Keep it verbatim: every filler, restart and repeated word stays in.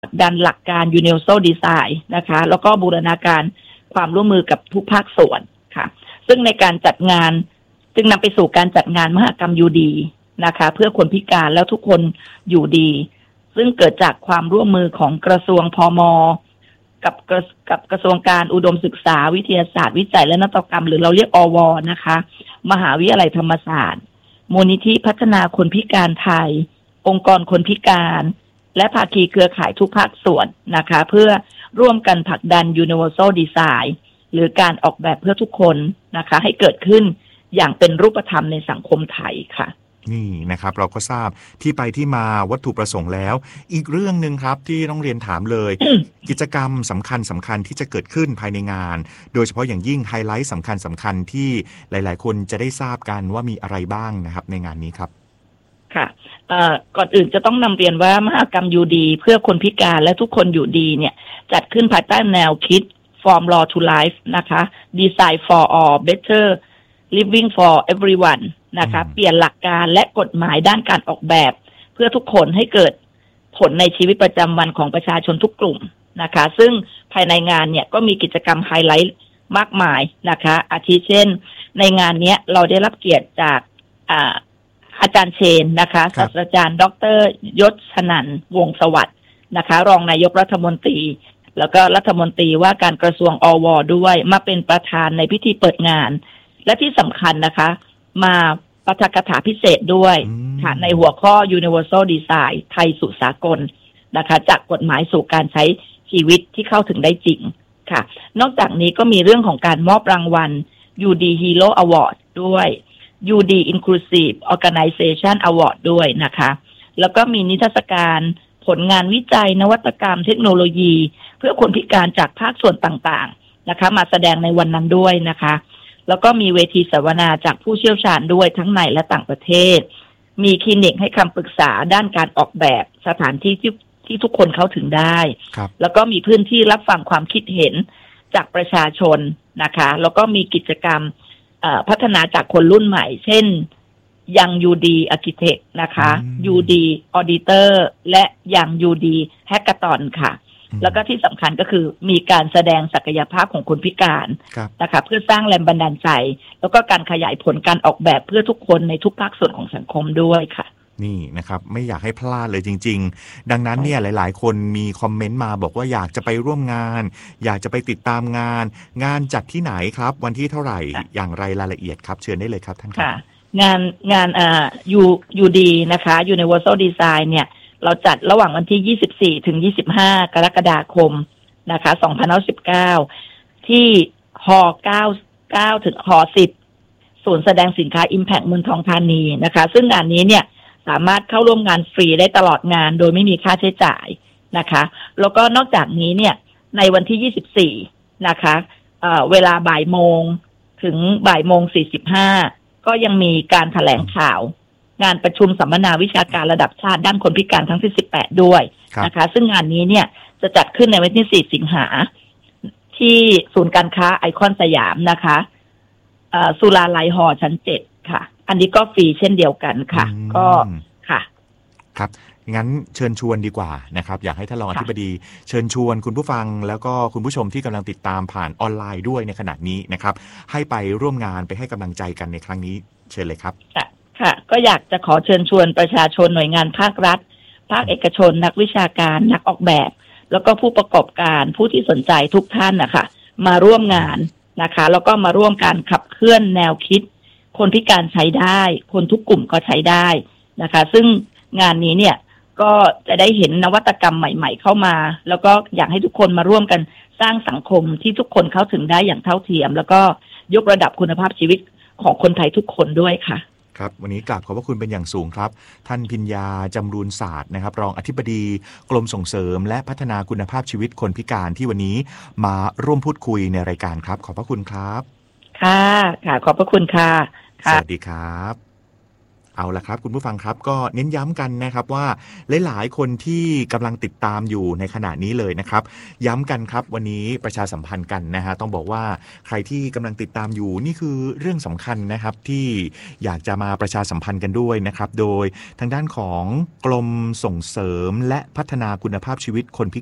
ดันหลักการ Universal Design นะคะแล้วก็บูรณาการความร่วมมือกับทุกภาคส่วนค่ะซึ่งในการจัดงานจึงนำไปสู่การจัดงานมหกรรมยูดีนะคะเพื่อคนพิการแล้วทุกคนอยู่ดีซึ่งเกิดจากความร่วมมือของกระทรวงพม.กับกระกับกระทรวงการอุดมศึกษาวิทยาศาสตร์วิจัยและนวัตกรรมหรือเราเรียกอวนะคะมหาวิทยาลัยธรรมศาสตร์มูลนิธิพัฒนาคนพิการไทยองค์กรคนพิการและภาคีเครือข่ายทุกภาคส่วนนะคะเพื่อร่วมกันผลักดัน Universal Design หรือการออกแบบเพื่อทุกคนนะคะให้เกิดขึ้นอย่างเป็นรูปธรรมในสังคมไทยค่ะนี่นะครับเราก็ทราบที่ไปที่มาวัตถุประสงค์แล้วอีกเรื่องนึงครับที่ต้องเรียนถามเลย กิจกรรมสำคัญสำคัญที่จะเกิดขึ้นภายในงานโดยเฉพาะอย่างยิ่งไฮไลท์สำคัญสำคัญที่หลายๆคนจะได้ทราบกันว่ามีอะไรบ้างนะครับในงานนี้ครับค่ะก่อนอื่นจะต้องนำเรียนว่ามหกรรมยูดีเพื่อคนพิการและทุกคนอยู่ดีเนี่ยจัดขึ้นภายใต้แนวคิด From Law to Life นะคะ Design for All Better Living for Everyone นะคะเปลี่ยนหลักการและกฎหมายด้านการออกแบบเพื่อทุกคนให้เกิดผลในชีวิตประจำวันของประชาชนทุกกลุ่มนะคะซึ่งภายในงานเนี่ยก็มีกิจกรรมไฮไลท์มากมายนะคะอาทิเช่นในงานนี้เราได้รับเกียรติจากอาอาจารย์เชนนะคะศาสตราจารย์ดร.ยศชนันท์วงศ์สวัสดิ์นะคะรองนายกรัฐมนตรีแล้วก็รัฐมนตรีว่าการกระทรวงอวด้วยมาเป็นประธานในพิธีเปิดงานและที่สำคัญนะคะมาปาฐกถาพิเศษด้วยค่ะในหัวข้อ Universal Design ไทยสู่สากลนะคะจากกฎหมายสู่การใช้ชีวิตที่เข้าถึงได้จริงค่ะนอกจากนี้ก็มีเรื่องของการมอบรางวัล ยู ดี Hero Award ด้วย ยู ดี Inclusive Organization Award ด้วยนะคะแล้วก็มีนิทรรศการผลงานวิจัยนวัตกรรมเทคโนโลยีเพื่อคนพิการจากภาคส่วนต่างๆนะคะมาแสดงในวันนั้นด้วยนะคะแล้วก็มีเวทีสัมมนาจากผู้เชี่ยวชาญด้วยทั้งในและต่างประเทศมีคลินิกให้คำปรึกษาด้านการออกแบบสถานที่ที่ที่ทุกคนเข้าถึงได้แล้วก็มีพื้นที่รับฟังความคิดเห็นจากประชาชนนะคะแล้วก็มีกิจกรรมพัฒนาจากคนรุ่นใหม่เช่นยัง ยู ดี Architect นะคะ ยู ดี Auditor และยัง ยู ดี Hackathon ค่ะแล้วก็ที่สำคัญก็คือมีการแสดงศักยภาพของคนพิการนะคะเพื่อสร้างแรงบันดาลใจแล้วก็การขยายผลการออกแบบเพื่อทุกคนในทุกภาคส่วนของสังคมด้วยค่ะนี่นะครับไม่อยากให้พลาดเลยจริงๆดังนั้นเนี่ยหลายๆคนมีคอมเมนต์มาบอกว่าอยากจะไปร่วมงานอยากจะไปติดตามงานงานจัดที่ไหนครับวันที่เท่าไหร่อย่างไรรายละเอียดครับเชิญได้เลยครับท่านครับงานงานอ่า ยู ดี นะคะ Universal Design เนี่ยเราจัดระหว่างวันที่ยี่สิบสี่ถึงยี่สิบห้ากรกฎาคมนะคะสองพันห้าร้อยสิบเก้าที่ฮเก้า เก้าถึงฮสิบศูนย์แสดงสินค้า Impact เมืองทองธานีนะคะซึ่งงานนี้เนี่ยสามารถเข้าร่วมงานฟรีได้ตลอดงานโดยไม่มีค่าใช้จ่ายนะคะแล้วก็นอกจากนี้เนี่ยในวันที่ยี่สิบสี่นะคะเอ่อเวลาบ่ายโมงถึงบ่ายโมงสี่สิบห้าก็ยังมีการแถลงข่าวงานประชุมสัมมนาวิชาการระดับชาติด้านคนพิการทั้งที่สิบแปดด้วยนะคะซึ่งงานนี้เนี่ยจะจัดขึ้นในวันที่สี่สิงหาที่ศูนย์การค้าไอคอนสยามนะคะสุราลัยหอชั้นเจ็ดค่ะอันนี้ก็ฟรีเช่นเดียวกันค่ะก็ค่ะครับงั้นเชิญชวนดีกว่านะครับอยากให้ท่านรองอธิบดีเชิญชวนคุณผู้ฟังแล้วก็คุณผู้ชมที่กำลังติดตามผ่านออนไลน์ด้วยในขณะนี้นะครับให้ไปร่วมงานไปให้กำลังใจกันในครั้งนี้เชิญเลยครับค่ะค่ะก็อยากจะขอเชิญชวนประชาชนหน่วยงานภาครัฐภาคเอกชนนักวิชาการนักออกแบบแล้วก็ผู้ประกอบการผู้ที่สนใจทุกท่านนะคะมาร่วมงานนะคะแล้วก็มาร่วมการขับเคลื่อนแนวคิดคนพิการใช้ได้คนทุกกลุ่มก็ใช้ได้นะคะซึ่งงานนี้เนี่ยก็จะได้เห็นนวัตกรรมใหม่ๆเข้ามาแล้วก็อยากให้ทุกคนมาร่วมกันสร้างสังคมที่ทุกคนเข้าถึงได้อย่างเท่าเทียมแล้วก็ยกระดับคุณภาพชีวิตของคนไทยทุกคนด้วยค่ะครับวันนี้กราบขอบพระคุณเป็นอย่างสูงครับท่านพิญญาจำรูนศาสตร์นะครับรองอธิบดีกรมส่งเสริมและพัฒนาคุณภาพชีวิตคนพิการที่วันนี้มาร่วมพูดคุยในรายการครับขอบพระคุณครับค่ะค่ะขอบพระคุณค่ะสวัสดีครับเอาละครับคุณผู้ฟังครับก็เน้นย้ำกันนะครับว่าหลายๆคนที่กำลังติดตามอยู่ในขณะนี้เลยนะครับย้ำกันครับวันนี้ประชาสัมพันธ์กันนะฮะต้องบอกว่าใครที่กำลังติดตามอยู่นี่คือเรื่องสำคัญนะครับที่อยากจะมาประชาสัมพันธ์กันด้วยนะครับโดยทางด้านของกรมส่งเสริมและพัฒนาคุณภาพชีวิตคนพิ